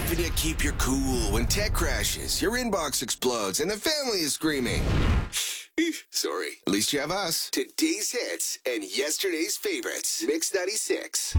Helping you keep your cool when tech crashes, your inbox explodes, and the family is screaming. Sorry. At least you have us. Today's hits and yesterday's favorites. Mix 96.